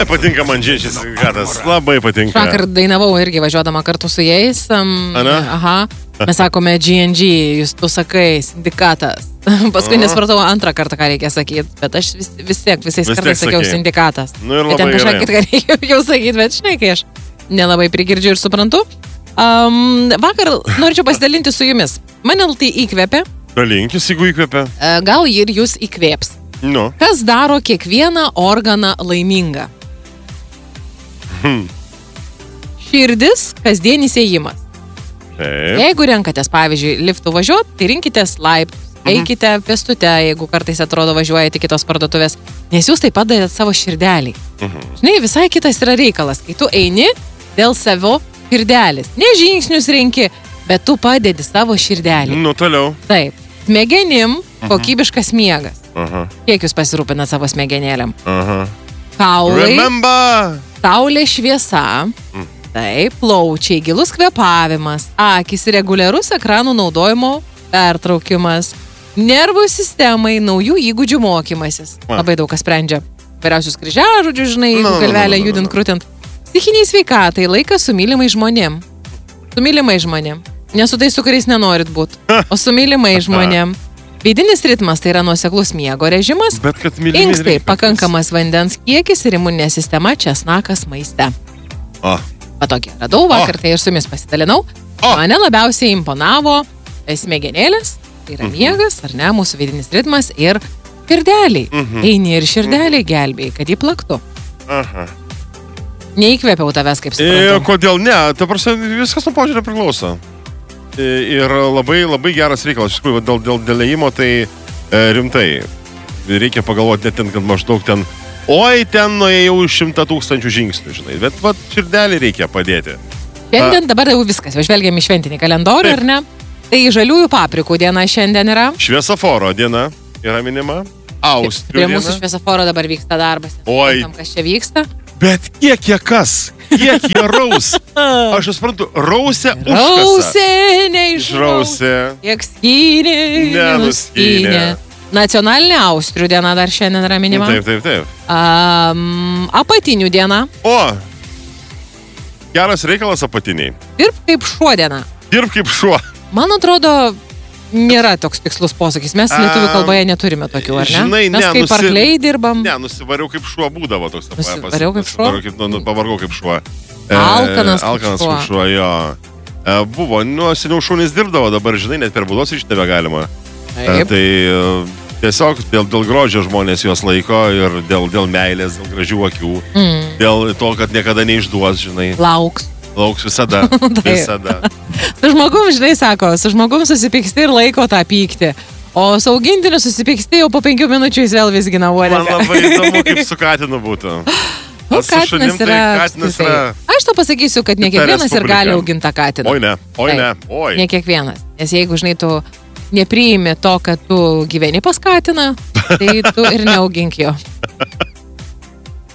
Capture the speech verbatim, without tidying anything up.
Oi, patinka man džinčinis sindikatas, labai patinka. Vakar dainavau irgi važiuodama kartu su jais. Um, Ana? Aha. Mes sakome G N G, jūs tu sakai sindikatas. Paskui nesvartau antrą kartą, ką reikia sakyti, bet aš vis, vis tiek visais Vis kartais tiek sakiau sakei. sindikatas. Nu ir Ir ten labai kažką gerai. kitką reikia jau sakyti, bet žinai, kai aš nelabai prigirdžiu ir suprantu. Um, vakar norėčiau pasidalinti su jumis. Mane tai įkvėpė, Dalinkis, jeigu įkvėpia. e, gal ir jūs įkvėps. Nu. Kas daro kiekvieną organą laimingą? Hmm. Širdis, kasdienis ėjimas. Taip. Jeigu renkatės, pavyzdžiui, liftų važiuoti, tai rinkitės laiptus, eikite pėstute, jeigu kartais atrodo važiuojate kitos parduotuvės, nes jūs taip pat darėt savo širdelį. Mhm. Žinai, visai kitas yra reikalas, kai tu eini dėl savo širdelis. Ne žingsnius renki, bet tu padedi savo širdelį. Nu, toliau. Taip, smegenim kokybiškas miegas. Aha. Kiek jūs pasirūpinat savo smegenėlėm? Aha. Kaulai, Remember! saulė šviesa. Taip, plaučiai, gilus kvėpavimas, akis, reguliarus ekranų naudojimo pertraukimas, nervų sistemai, naujų įgūdžių mokymasis. Va. Labai daug kas sprendžia. Vairiausius kryžiažodžius, žinai, Nu, nu, nu, galvelę nu, nu, judint, nu. krūtint. Stichiniai sveikatai, laikas su mylimai žmonėm. Su mylimai žmonėm. Ne su tais, su kuriais nenorit būti, o su mylimai žmonėm. Vidinis ritmas tai yra nuoseklus miego režimas. Bet kad mylimi Inkstai, reikia. pakankamas vandens kiekis ir imuninė sistema, česnakas maiste. O. Patogiai radau vakar, tai ir su jumis pasidalinau. O. Mane labiausiai imponavo smegenėlės, tai yra miegas, ar ne, mūsų vidinis ritmas ir širdeliai. Mhm. Eini ir širdeliai gelbėjai, kad jį plaktų. Aha. Neįkvėpiau tavęs, kaip E, suprantu. kodėl ne? Ta prasme, viskas nuo požiūrio priklauso. E, ir labai, labai geras reikalas. Iš tikrųjų, dėl, dėl dėlėjimo tai e, rimtai. Reikia pagalvoti net ten, kad maždaug ten, oi, ten nuėjau šimtą tūkstančių žingsnių, žinai. Bet vat širdelį reikia padėti. Šiandien dabar jau viskas, jau žvelgiam į šventinį kalendorių, Taip. ar ne? Tai žaliųjų paprikų diena šiandien yra. Šviesoforo diena yra minima. Austrių Prie mūsų diena. šviesoforo dabar vyksta darbas. Oi. Tam, kas čia vyksta. Bet kiek jie kas? Kiek jie raus? Aš jau suprantu, rausė užkasa. Rausė, neišrausė. Išrausė. Kiek skynė, Nenuskynė. nenuskynė. Nacionalinė Austrių diena dar šiandien yra minima. Taip, taip, taip. Um, apatinių diena. O, geras reikalas apatiniai. Dirb kaip šuo diena. Dirb kaip šuo. Man atrodo, nėra toks tikslus posakis. Mes A, lietuvių kalboje neturime tokių, ar ne? žinai, Mes ne, kaip nusi- arkliai dirbam. Ne, nusivariau kaip šuo būdavo toks. Nusivariau kaip šuo? Nusivariau Kaip, nu, nu, pavargau kaip šuo. E, Alkanas kaip Alkanas šuo. kaip šuo, jo. E, buvo, nu, seniau šunys dirbdavo, dabar, žinai, net per būdos iš nebegalima. E, Taip. tai e, tiesiog dėl, dėl grožio žmonės juos laiko ir dėl, dėl meilės, dėl gražių akių, Mm, dėl to, kad niekada neišduos, žinai. lauks. Lauks visada. Taip. Visada. Su žmogum, žinai, sako, su žmogum susipyksti ir laiko tą pyktį. O su augintiniu susipyksti jau po penkių minučių jis vėl visgina Man uodegą. labai įdomu, kaip su katinu būtų. Nu, O su šunim katinas tai yra. katinas apskritai. yra- Aš tau pasakysiu, kad ne kita kiekvienas ir respublika. gali auginti tą katiną. Oi ne, oi ne, Taip. oi. Ne kiekvienas. Nes jeigu, žinai, tu nepriimi to, kad tu gyveni pas katiną, tai tu ir neaugink jo.